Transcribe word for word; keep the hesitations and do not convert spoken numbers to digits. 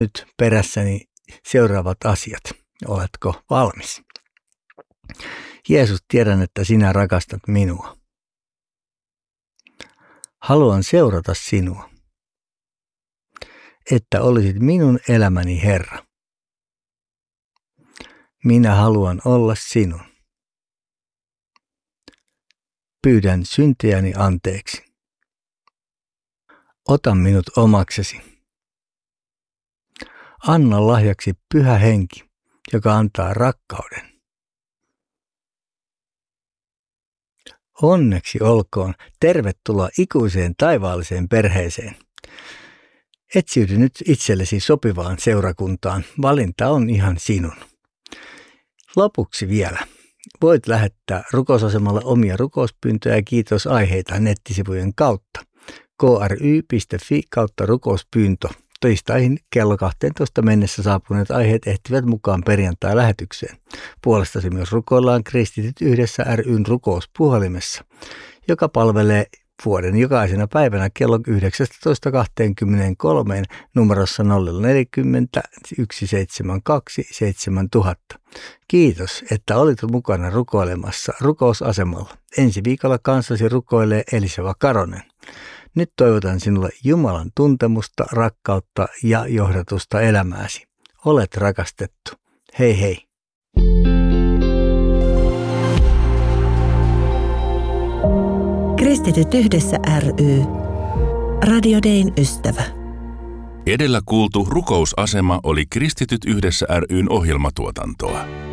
nyt perässäni seuraavat asiat. Oletko valmis? Jeesus, tiedän, että sinä rakastat minua. Haluan seurata sinua, että olisit minun elämäni Herra. Minä haluan olla sinun. Pyydän syntejäni anteeksi. Ota minut omaksesi. Anna lahjaksi Pyhä Henki, joka antaa rakkauden. Onneksi olkoon, tervetuloa ikuiseen taivaalliseen perheeseen. Etsiydy nyt itsellesi sopivaan seurakuntaan. Valinta on ihan sinun. Lopuksi vielä. Voit lähettää rukousasemalla omia rukouspyyntöjä ja kiitosaiheita nettisivujen kautta. k r y piste f i kautta rukouspyyntö. Tiistaihin kello kaksitoista mennessä saapuneet aiheet ehtivät mukaan perjantai-lähetykseen. Puolestasi myös rukoillaan Kristityt yhdessä ry:n rukouspuhelimessa, joka palvelee vuoden jokaisena päivänä kello yhdeksäntoista kaksikymmentäkolme numerossa nolla neljä nolla yksi seitsemän kaksi seitsemän nolla nolla nolla. Kiitos, että olit mukana rukoilemassa rukousasemalla. Ensi viikolla kanssasi rukoilee Elisava Karonen. Nyt toivotan sinulle Jumalan tuntemusta, rakkautta ja johdatusta elämääsi. Olet rakastettu. Hei hei. Kristityt yhdessä ry. Radio Dayn ystävä. Edellä kuultu rukousasema oli Kristityt yhdessä ry:n ohjelmatuotantoa.